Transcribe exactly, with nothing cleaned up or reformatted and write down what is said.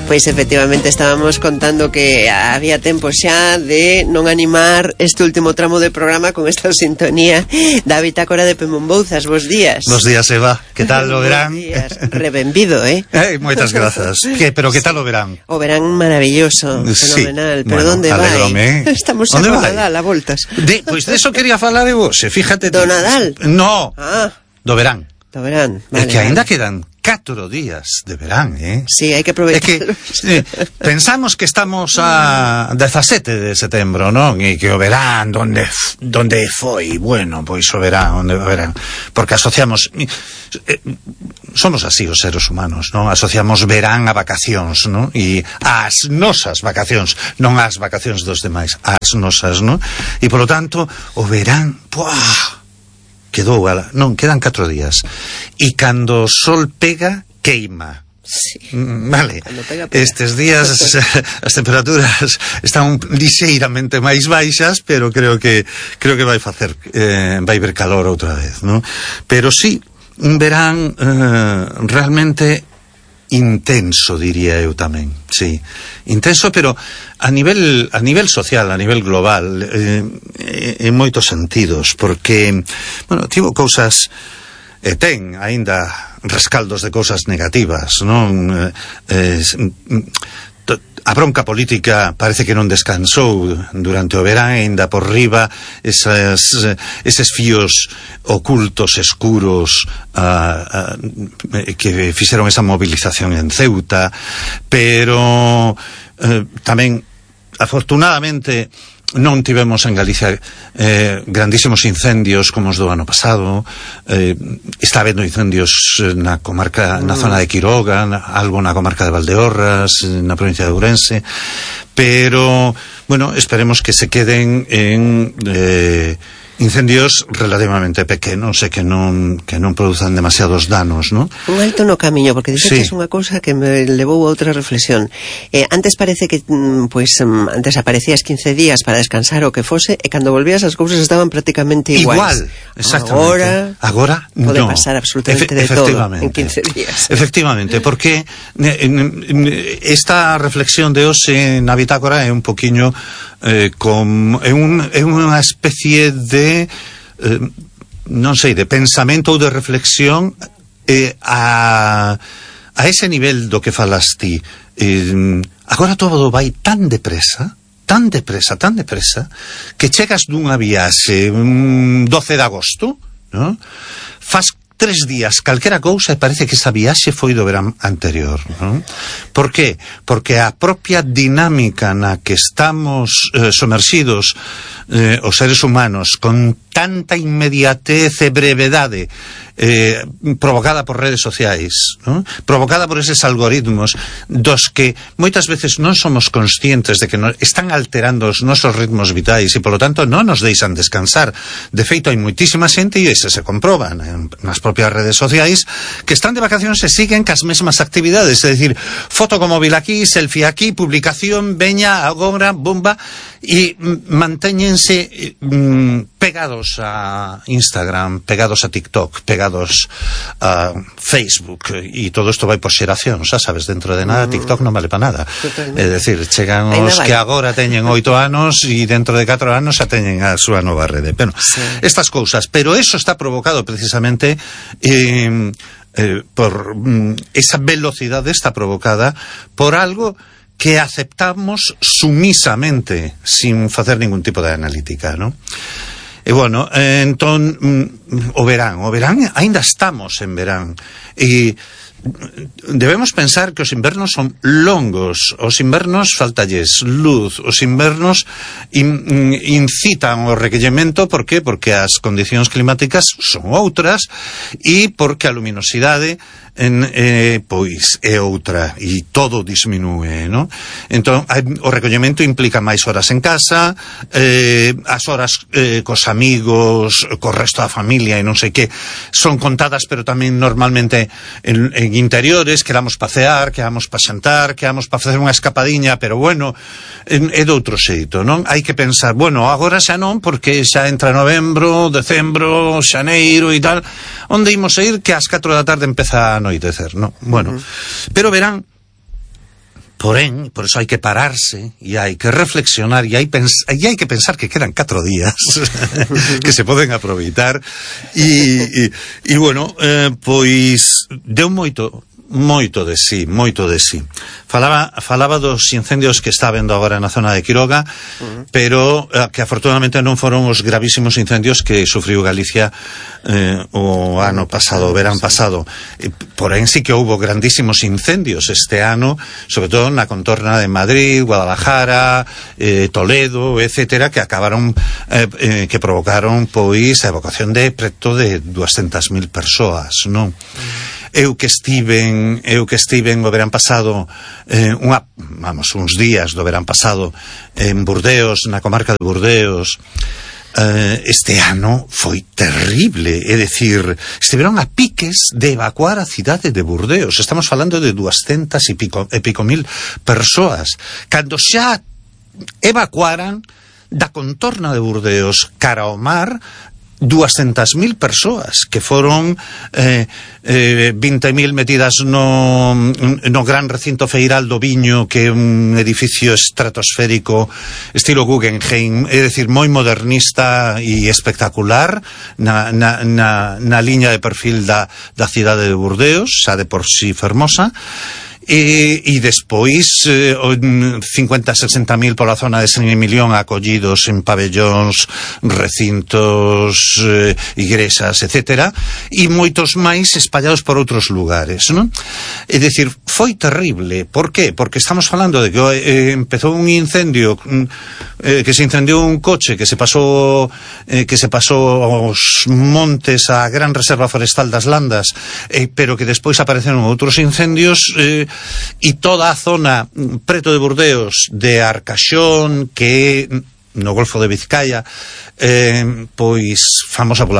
Pois efectivamente estábamos contando que había tempo xa de non animar este último tramo de programa con esta sintonía da Bitácora de Pemombouzas. Bos días. Bos días, Eva. Que tal o verán? Bos días. Rebenvido, eh? eh moitas grazas. Que, pero que tal o verán? O verán maravilloso, fenomenal. Sí. Pero bueno, onde vai? Eh? Estamos a Nadal, a voltas. De, pois de eso quería falar de vos. Fíjate. Do Nadal? No, ah. do verán. Do verán, vale. É que vale. aínda quedan catro días de verán, eh? Sí, hai que aproveitar. É que eh, pensamos que estamos a dezasete de setembro, non? E que o verán, donde donde foi? Bueno, pois o verán, onde o verán. Porque asociamos eh, somos así os seres humanos, non? Asociamos verán a vacacións, non? E as nosas vacacións, non as vacacións dos demais, as nosas, non? E polo tanto, o verán, ¡puah! Quedou, non, quedan catro días. E cando o sol pega, queima. Sí. Vale, Pega, pega. Estes días as temperaturas están lixeiramente máis baixas, pero creo que creo que vai facer eh, vai ver calor outra vez, non? Pero sí, un verán eh, realmente intenso, diría eu tamén, sí, intenso, pero a nivel a nivel social, a nivel global, eh, en moitos sentidos, porque, bueno, tivo cousas, e eh, ten aínda rescaldos de cousas negativas, non? Eh, a bronca política parece que non descansou durante o verán, aínda por riba esas, eses fíos ocultos, escuros uh, uh, que fixeron esa movilización en Ceuta, pero uh, tamén afortunadamente non tivemos en Galicia eh, grandísimos incendios como os do ano pasado. Eh, está habendo incendios na comarca, na zona de Quiroga, na, algo na comarca de Valdeorras, na provincia de Ourense, pero bueno, esperemos que se queden en eh, incendios relativamente pequenos e que non que non produzan demasiados danos, ¿no? Un alto no camiño, porque dixetes sí. unha cousa que me levou a outra reflexión. Eh, antes parece que pois pues, antes aparecías quince días para descansar o que fose, e cando volvías as cousas estaban prácticamente iguais. Igual, exactamente. Agora, Agora pode no. pasar absolutamente Efe, de todo en quince días. Efectivamente, porque esta reflexión de hoxe na Bitácora é un poquiño eh, con, é, un, é unha especie de Eh, non sei, de pensamento ou de reflexión eh, a, a ese nivel do que falas ti. Eh, agora todo vai tan depresa, tan depresa, tan depresa, que chegas dunha viaxe un doce de agosto, ¿no? Fas tres días calquera cousa e parece que esa viaxe foi do verán anterior, non? Por que? Porque a propia dinámica na que estamos eh, somerxidos eh, os seres humanos con tanta inmediatez e brevedade eh, provocada por redes sociais, ¿no? Provocada por eses algoritmos dos que moitas veces non somos conscientes de que nos están alterando os nosos ritmos vitais e polo tanto non nos deixan descansar. De feito, hai moitísima xente, e ese se comproba nas propias redes sociais, que están de vacacións e siguen cas mesmas actividades, é dicir, foto con móvil aquí, selfie aquí, publicación, veña, agora, bomba, e mantéñense mm, pegados a Instagram, pegados a TikTok, pegados a Facebook, e todo isto vai por xeración, xa sabes, dentro de nada TikTok non vale para nada. É dicir, chegan os que agora teñen oito anos e dentro de catro anos xa teñen a súa nova rede. Bueno, sí. Estas cousas, pero eso está provocado precisamente eh, eh, por mm, esa velocidade está provocada por algo que aceptamos sumisamente sin facer ningún tipo de analítica, ¿no? E bueno, eh, entón o verán, o verán, aínda estamos en verán, e debemos pensar que os invernos son longos, os invernos faltalles luz, os invernos in, incitan o requerimento, por que? Porque as condicións climáticas son outras e porque a luminosidade en, eh, pois é outra e todo disminúe, ¿no? Entón, o recollemento implica máis horas en casa, eh, as horas eh, cos amigos, co resto da familia e non sei que, son contadas, pero tamén normalmente en, en interiores, quedamos pasear, quedamos pa xantar, quedamos pa facer unha escapadiña, pero bueno, en, é de outro xeito, non? Hai que pensar, bueno, agora xa non, porque xa entra novembro, decembro, xaneiro e tal, onde imos a ir que ás catro da tarde empeza a anoitecer, non? Bueno, uh-huh. Pero verán, Porén, por eso hai que pararse e hai que reflexionar e hai, pens e hai que pensar que quedan catro días que se poden aproveitar e, e, e bueno, eh, pois deu moito moito de sí, moito de sí. Falaba, falaba dos incendios que está vendo agora na zona de Quiroga, uh-huh. pero eh, que afortunadamente non foron os gravísimos incendios que sufriu Galicia eh, o ano pasado, o verán pasado. Eh, porén sí que houbo grandísimos incendios este ano, sobre todo na contorna de Madrid, Guadalajara, eh, Toledo, etcétera, que acabaron eh, eh, que provocaron pois a evacuación de preto de duascentas mil persoas, non? Uh-huh. Eu que estiven, eu que estiven o verán pasado, eh, unha, vamos, uns días do verán pasado en Burdeos, na comarca de Burdeos, eh, este ano foi terrible, é dicir, estiveron a piques de evacuar a cidade de Burdeos. Estamos falando de duascentas e pico, e pico mil persoas, cando xa evacuaran da contorna de Burdeos cara ao mar duascentas mil persoas, que foron eh, eh, vinte mil metidas no, no gran recinto feiral do Viño, que é un edificio estratosférico estilo Guggenheim, é dicir, moi modernista e espectacular na, na, na, na liña de perfil da, da cidade de Burdeos, xa de por si fermosa. E, e despois eh, cincuenta a sesenta mil pola zona de San Emilión acollidos en pabellóns, recintos, eh, igrexas, etcétera, e moitos máis espallados por outros lugares, non? É dicir, foi terrible. Por qué? Porque estamos falando de que eh, empezou un incendio, eh, que se incendiou un coche que se pasou eh, que se pasou aos montes, a gran reserva forestal das Landas, eh, pero que despois apareceron outros incendios eh, e toda a zona preto de Burdeos, de Arcaxón, que é no Golfo de Vizcaya, eh, pois famosa pola